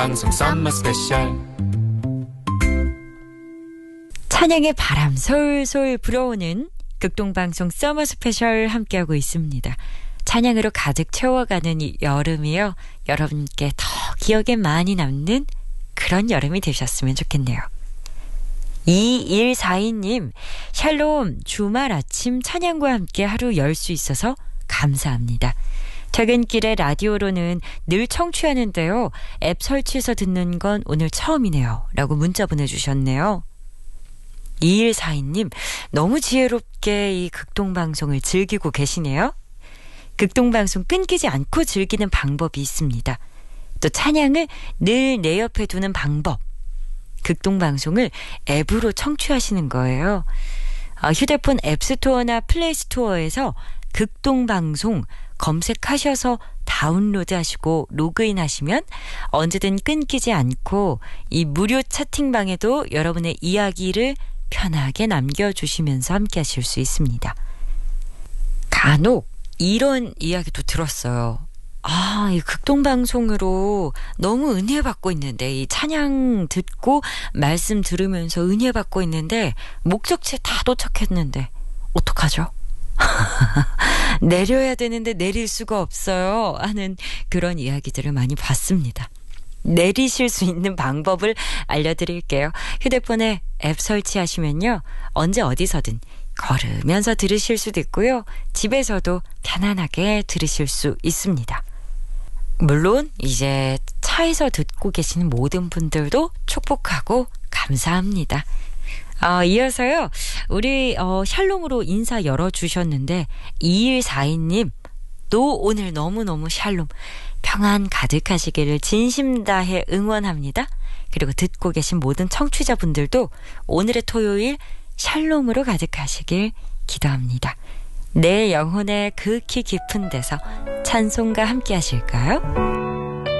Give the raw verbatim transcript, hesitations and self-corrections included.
극동방송 썸머 스페셜. 찬양의 바람 솔솔 불어오는 극동방송 서머 스페셜 함께하고 있습니다. 찬양으로 가득 채워가는 이 여름이요. 여러분께 더 기억에 많이 남는 그런 여름이 되셨으면 좋겠네요. 이일사이 님, 샬롬, 주말 아침 찬양과 함께 하루 열 수 있어서 감사합니다. 퇴근길에 라디오로는 늘 청취하는데요. 앱 설치해서 듣는 건 오늘 처음이네요. 라고 문자 보내주셨네요. 이일사이 님, 너무 지혜롭게 이 극동방송을 즐기고 계시네요. 극동방송 끊기지 않고 즐기는 방법이 있습니다. 또 찬양을 늘 내 옆에 두는 방법. 극동방송을 앱으로 청취하시는 거예요. 휴대폰 앱스토어나 플레이스토어에서 극동방송 검색하셔서 다운로드하시고 로그인하시면 언제든 끊기지 않고 이 무료 채팅방에도 여러분의 이야기를 편하게 남겨주시면서 함께 하실 수 있습니다. 간혹 이런 이야기도 들었어요. 아, 이 극동방송으로 너무 은혜 받고 있는데, 이 찬양 듣고 말씀 들으면서 은혜 받고 있는데 목적지에 다 도착했는데 어떡하죠? 내려야 되는데 내릴 수가 없어요 하는 그런 이야기들을 많이 봤습니다. 내리실 수 있는 방법을 알려드릴게요. 휴대폰에 앱 설치하시면요, 언제 어디서든 걸으면서 들으실 수도 있고요, 집에서도 편안하게 들으실 수 있습니다. 물론 이제 차에서 듣고 계시는 모든 분들도 축복하고 감사합니다. 어, 이어서요, 우리 어, 샬롬으로 인사 열어주셨는데 이일사이 님, 또 오늘 너무너무 샬롬, 평안 가득하시기를 진심 다해 응원합니다. 그리고 듣고 계신 모든 청취자분들도 오늘의 토요일 샬롬으로 가득하시길 기도합니다. 내 영혼의 극히 깊은 데서 찬송과 함께 하실까요?